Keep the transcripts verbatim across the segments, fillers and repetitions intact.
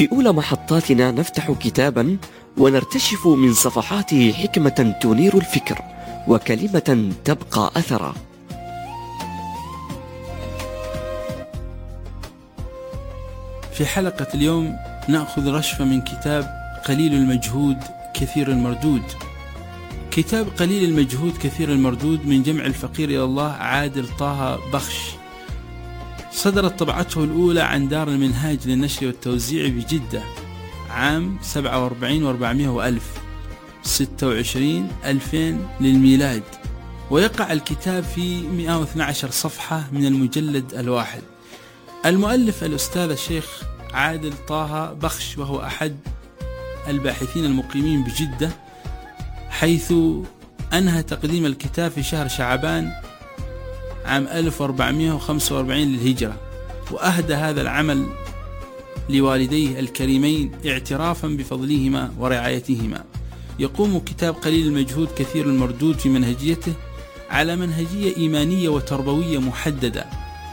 في أولى محطاتنا نفتح كتابا ونرتشف من صفحاته حكمة تنير الفكر وكلمة تبقى أثرا. في حلقة اليوم نأخذ رشفة من كتاب قليل المجهود كثير المردود. كتاب قليل المجهود كثير المردود من جمع الفقير إلى الله عادل طه بخش، صدرت طبعته الأولى عن دار المنهاج للنشر والتوزيع بجدة عام سبعة وأربعين وأربعمائة وألف ستة وعشرين ألفين للميلاد، ويقع الكتاب في مئة واثني عشر صفحة من المجلد الواحد. المؤلف الأستاذ الشيخ عادل طه بخش، وهو أحد الباحثين المقيمين بجدة، حيث أنهى تقديم الكتاب في شهر شعبان عام ألف وأربعمائة وخمسة وأربعين للهجرة، وأهدى هذا العمل لوالديه الكريمين اعترافا بفضلهما ورعايتهما. يقوم كتاب قليل المجهود كثير المردود في منهجيته على منهجية إيمانية وتربوية محددة.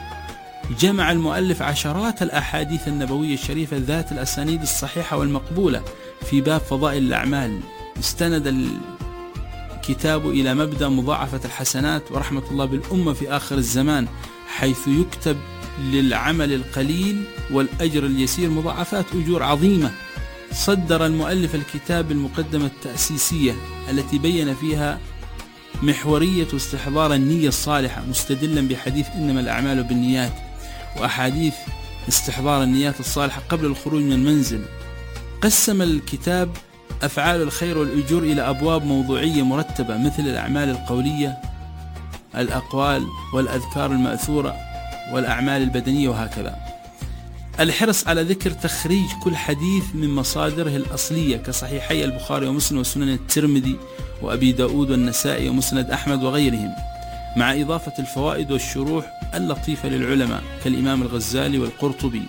جمع المؤلف عشرات الأحاديث النبوية الشريفة ذات الأسانيد الصحيحة والمقبولة في باب فضائل الأعمال. استند الكتاب إلى مبدأ مضاعفة الحسنات ورحمة الله بالأمة في آخر الزمان، حيث يكتب للعمل القليل والأجر اليسير مضاعفات أجور عظيمة. صدر المؤلف الكتاب المقدمة التأسيسية التي بين فيها محورية استحضار النية الصالحة، مستدلا بحديث إنما الأعمال بالنيات، وأحاديث استحضار النيات الصالحة قبل الخروج من المنزل. قسم الكتاب أفعال الخير والأجور إلى أبواب موضوعية مرتبة، مثل الأعمال القولية، الأقوال والأذكار المأثورة، والأعمال البدنية، وهكذا. الحرص على ذكر تخريج كل حديث من مصادره الأصلية كصحيحي البخاري ومسلم وسنن الترمذي وأبي داود والنسائي ومسند أحمد وغيرهم، مع إضافة الفوائد والشروح اللطيفة للعلماء كالإمام الغزالي والقرطبي.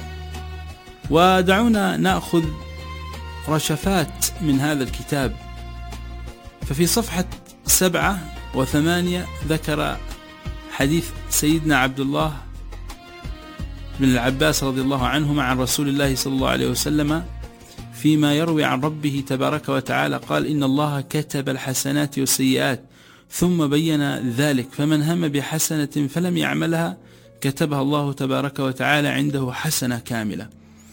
ودعونا نأخذ رشفات من هذا الكتاب. ففي صفحة سبعة وثمانية ذكر حديث سيدنا عبد الله بن العباس رضي الله عنهما عن رسول الله صلى الله عليه وسلم فيما يروي عن ربه تبارك وتعالى قال: إن الله كتب الحسنات والسيئات ثم بين ذلك، فمن هم بحسنة فلم يعملها كتبها الله تبارك وتعالى عنده حسنة كاملة.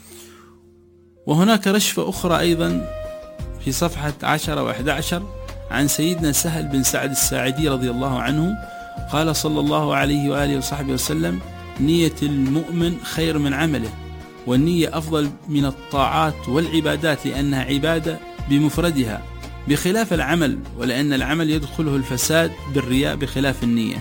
وهناك رشفة أخرى أيضا في صفحة عشرة وأحد عشر عن سيدنا سهل بن سعد الساعدي رضي الله عنه قال صلى الله عليه وآله وصحبه وسلم: نية المؤمن خير من عمله، والنية أفضل من الطاعات والعبادات لأنها عبادة بمفردها بخلاف العمل، ولأن العمل يدخله الفساد بالرياء بخلاف النية.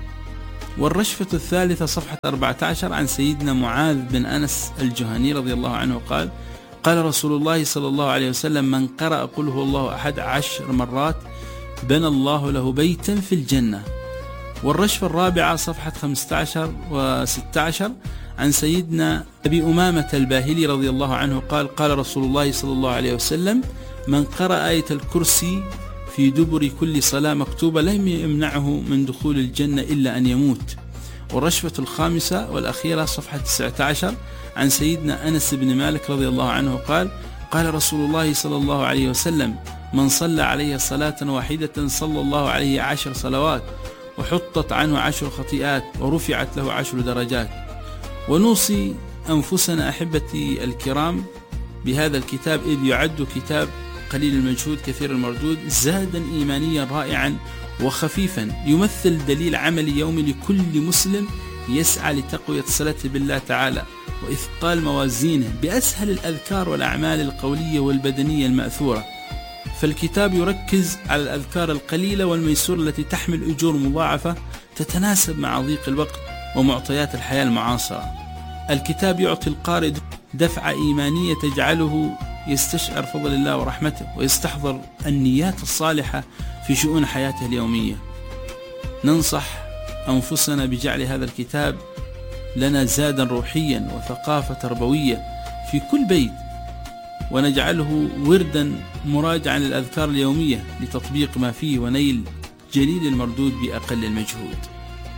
والرشفة الثالثة صفحة أربعة عشر عن سيدنا معاذ بن أنس الجهني رضي الله عنه قال: قال رسول الله صلى الله عليه وسلم: من قرأ قل هو الله أحد عشر مرات بنى الله له بيتا في الجنة. والرشفة الرابعة صفحة خمسة عشر وستة عشر عن سيدنا أبي أمامة الباهلي رضي الله عنه قال: قال رسول الله صلى الله عليه وسلم: من قرأ آية الكرسي في دبر كل صلاة مكتوبة لم يمنعه من دخول الجنة إلا أن يموت. والرشفة الخامسة والأخيرة صفحة تسعة عشر عن سيدنا أنس بن مالك رضي الله عنه قال: قال رسول الله صلى الله عليه وسلم: من صلى عليه صلاة واحدة صلى الله عليه عشر صلوات وحطت عنه عشر خطيئات ورفعت له عشر درجات. ونوصي أنفسنا أحبتي الكرام بهذا الكتاب، إذ يعد كتاب قليل المجهود كثير المردود زادا إيمانيا رائعا وخفيفا، يمثل دليل عملي يومي لكل مسلم يسعى لتقوية صلته بالله تعالى وإثقال موازينه بأسهل الأذكار والأعمال القولية والبدنية المأثورة. فالكتاب يركز على الأذكار القليلة والميسورة التي تحمل أجور مضاعفة تتناسب مع ضيق الوقت ومعطيات الحياة المعاصرة. الكتاب يعطي القارئ دفعة إيمانية تجعله يستشعر فضل الله ورحمته ويستحضر النيات الصالحة في شؤون حياته اليومية. ننصح أنفسنا بجعل هذا الكتاب لنا زادا روحيا وثقافة تربوية في كل بيت، ونجعله وردا مراجعا للأذكار اليومية لتطبيق ما فيه ونيل جليل المردود بأقل المجهود.